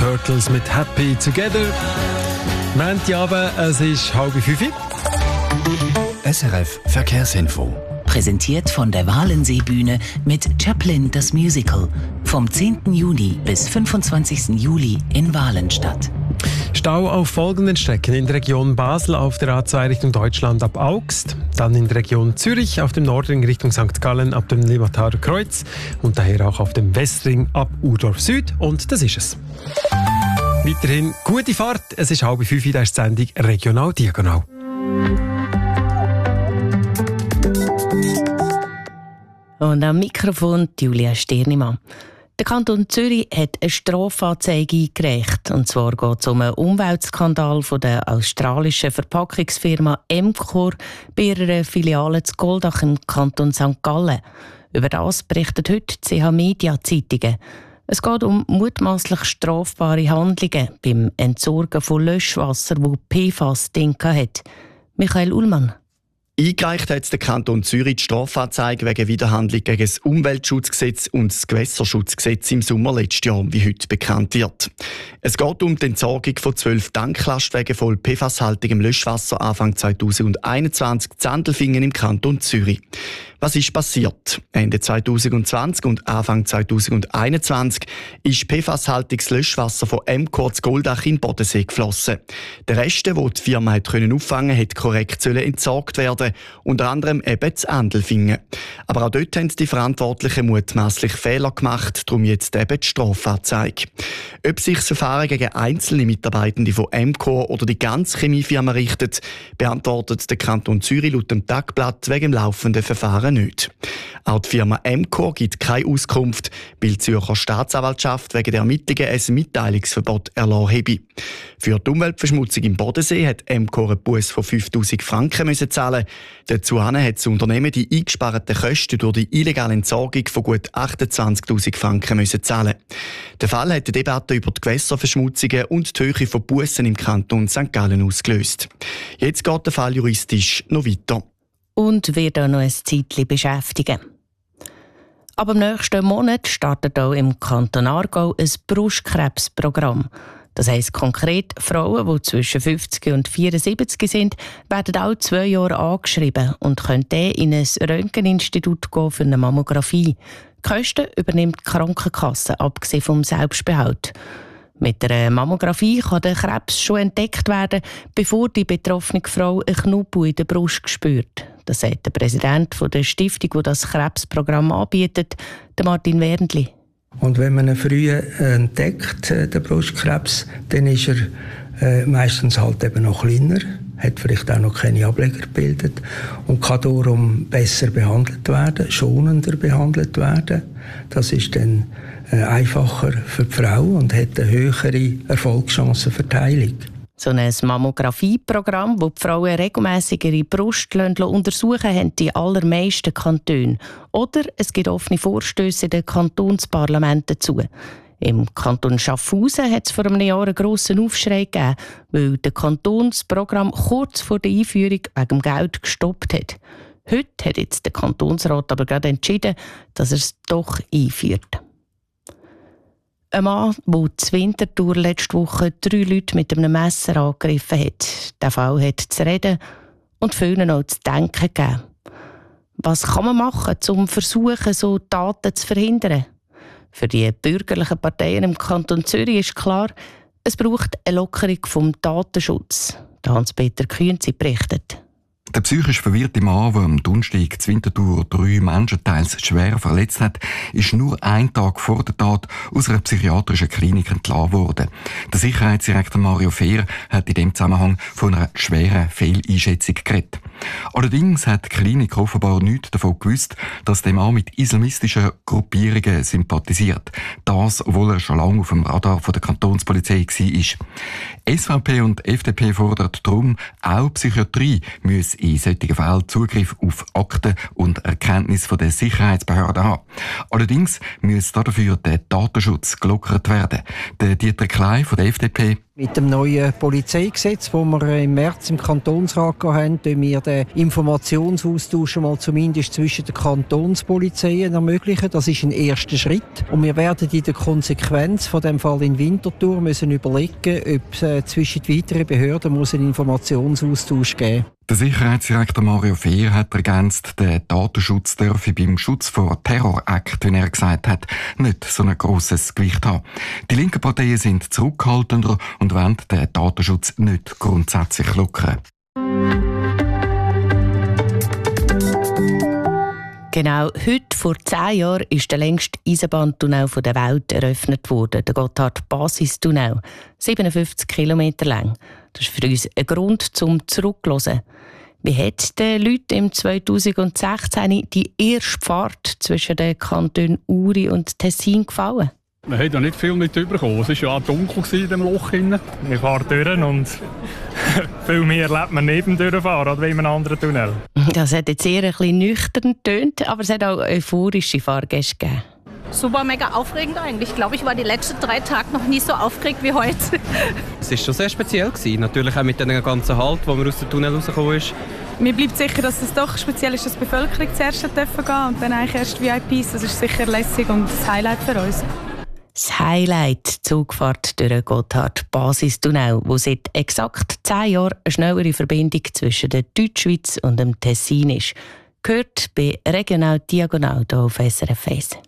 Turtles mit Happy Together. Montagabend, es ist 4:30. SRF Verkehrsinfo. Präsentiert von der Walensee-Bühne mit Chaplin das Musical. Vom 10. Juni bis 25. Juli in Walenstadt. Stau auf folgenden Strecken: in der Region Basel auf der A2 Richtung Deutschland ab Augst, dann in der Region Zürich auf dem Nordring Richtung St. Gallen ab dem Limatarer Kreuz und daher auch auf dem Westring ab Urdorf Süd, und das ist es. Weiterhin gute Fahrt, es ist 4:30, da ist die Sendung Regional Diagonal. Und am Mikrofon Julia Stirnimann. Der Kanton Zürich hat eine Strafanzeige eingereicht. Und zwar geht es um einen Umweltskandal von der australischen Verpackungsfirma Emcor bei ihrer Filiale zu Goldach im Kanton St. Gallen. Über das berichtet heute die CH Media Zeitungen. Es geht um mutmaßlich strafbare Handlungen beim Entsorgen von Löschwasser, wo PFAS drin hat. Michael Ullmann. Eingereicht hat der Kanton Zürich die Strafanzeige wegen Widerhandlung gegen das Umweltschutzgesetz und das Gewässerschutzgesetz im Sommer letzten Jahr, wie heute bekannt wird. Es geht um die Entsorgung von 12 Tanklastwagen voll PFAS-haltigem Löschwasser Anfang 2021 in Zandelfingen im Kanton Zürich. Was ist passiert? Ende 2020 und Anfang 2021 ist PFAS-haltiges Löschwasser von Emcor zu Goldach in den Bodensee geflossen. Der Rest, den die Firma auffangen konnte, hätte korrekt entsorgt werden, unter anderem eben zu Andelfingen. Aber auch dort haben die Verantwortlichen mutmaßlich Fehler gemacht, darum jetzt eben die Strafanzeige. Ob sich das Verfahren gegen einzelne Mitarbeitende von Emcor oder die ganze Chemiefirma richtet, beantwortet der Kanton Zürich laut dem Tagblatt wegen dem laufenden Verfahren nicht. Auch die Firma Emcor gibt keine Auskunft, weil die Zürcher Staatsanwaltschaft wegen der Ermittlungen ein Mitteilungsverbot erlassen habe. Für die Umweltverschmutzung im Bodensee hat Emcor einen Buss von 5'000 Franken zahlen. Dazu hat das Unternehmen die eingesparten Kosten durch die illegale Entsorgung von gut 28'000 Franken zahlen. Der Fall hat eine Debatte über die Gewässerverschmutzungen und die Höhe von Bussen im Kanton St. Gallen ausgelöst. Jetzt geht der Fall juristisch noch weiter. Und wird auch noch ein Zeitchen beschäftigen. Aber im nächsten Monat startet auch im Kanton Aargau ein Brustkrebsprogramm. Das heisst konkret, Frauen, die zwischen 50 und 74 sind, werden auch 2 Jahre angeschrieben und können dann in ein Röntgeninstitut gehen für eine Mammographie. Die Kosten übernimmt die Krankenkasse, abgesehen vom Selbstbehalt. Mit der Mammographie kann der Krebs schon entdeckt werden, bevor die betroffene Frau einen Knubbel in der Brust spürt. Das sagt der Präsident der Stiftung, die das Krebsprogramm anbietet, der Martin Wernli. Und wenn man ihn früh entdeckt, den Brustkrebs, dann ist er meistens halt eben noch kleiner, hat vielleicht auch noch keine Ableger gebildet und kann darum besser behandelt werden, schonender behandelt werden. Das ist dann einfacher für die Frau und hat eine höhere Erfolgschancenverteilung. So ein Mammographie-Programm, das die Frauen regelmässig ihre Brust untersuchen, haben die allermeisten Kantone. Oder es gibt offene Vorstösse in den Kantonsparlamenten dazu. Im Kanton Schaffhausen hat es vor einem Jahr einen grossen Aufschrei gegeben, weil der Kanton das Programm kurz vor der Einführung wegen dem Geld gestoppt hat. Heute hat jetzt der Kantonsrat aber gerade entschieden, dass er es doch einführt. Ein Mann, der zu Winterthur letzte Woche 3 Leute mit einem Messer angegriffen hat. Der Fall hat zu reden und vielen auch zu denken gegeben. Was kann man machen, um versuchen, so Taten zu verhindern? Für die bürgerlichen Parteien im Kanton Zürich ist klar, es braucht eine Lockerung vom Datenschutz. Hans-Peter Künzi berichtet. Der psychisch verwirrte Mann, der am Donnerstag zu Winterthur 3 Menschen teils schwer verletzt hat, ist nur einen Tag vor der Tat aus einer psychiatrischen Klinik entlassen worden. Der Sicherheitsdirektor Mario Fehr hat in dem Zusammenhang von einer schweren Fehleinschätzung geredet. Allerdings hat die Klinik offenbar nichts davon gewusst, dass der Mann mit islamistischen Gruppierungen sympathisiert. Das, obwohl er schon lange auf dem Radar der Kantonspolizei war. SVP und FDP fordern darum, auch Psychiatrie müsse in solchen Fällen Zugriff auf Akten und Erkenntnisse der Sicherheitsbehörden haben. Allerdings müsse dafür der Datenschutz gelockert werden. Der Dieter Klein von der FDP: Mit dem neuen Polizeigesetz, das wir im März im Kantonsrat hatten, ermöglichen wir den Informationsaustausch mal zumindest zwischen den Kantonspolizeien ermöglichen. Das ist ein erster Schritt. Und wir werden in der Konsequenz von dem Fall in Winterthur müssen überlegen, ob es zwischen den weiteren Behörden einen Informationsaustausch geben muss. Der Sicherheitsdirektor Mario Fehr hat ergänzt, der Datenschutz dürfe beim Schutz vor Terrorakten, wie er gesagt hat, nicht so ein grosses Gewicht haben. Die linken Parteien sind zurückhaltender und wollen den Datenschutz nicht grundsätzlich lockern. Genau heute, vor 10 Jahren, ist der längste Eisenbahntunnel der Welt eröffnet worden, der Gotthard-Basistunnel. 57 Kilometer lang. Das ist für uns ein Grund zum Zurückzuhören. Wie hat den Leuten im 2016 die erste Fahrt zwischen den Kantonen Uri und Tessin gefallen? Wir haben ja nicht viel mitbekommen. Es war ja auch dunkel in dem Loch. Wir fahren durch und viel mehr erlebt man neben dem Durchfahren als in einem anderen Tunnel. Das hat jetzt eher ein bisschen nüchtern getönt, aber es hat auch euphorische Fahrgäste gegeben. Super, mega aufregend eigentlich. Ich glaube, ich war die letzten 3 Tage noch nie so aufgeregt wie heute. Es war schon sehr speziell gewesen. Natürlich auch mit dem ganzen Halt, wo man aus dem Tunnel rausgekommen ist. Mir bleibt sicher, dass es doch speziell ist, dass die Bevölkerung zuerst gehen darf und dann eigentlich erst VIPs. Das ist sicher lässig und das Highlight für uns. Das Highlight, die Zugfahrt durch den Gotthard-Basistunnel, wo seit exakt 10 Jahren eine schnellere Verbindung zwischen der Deutschschweiz und dem Tessin ist. Gehört bei Regional Diagonal hier auf SRF 1.